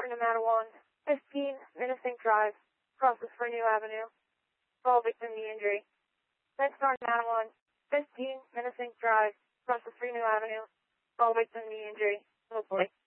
Starting Mattawan, 15 Menacing Drive, crosses for New Avenue. Fall victim knee injury. Next on Mattawan, 15 Menacing Drive, crosses for New Avenue. Fall victim knee injury. Hopefully.